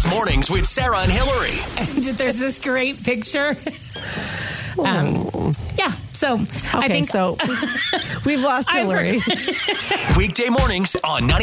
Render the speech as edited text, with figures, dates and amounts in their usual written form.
Weekdays mornings with Sarah and Hillary. And there's this great picture. Yeah. So I think so we've lost Hillary. Weekday mornings on 90.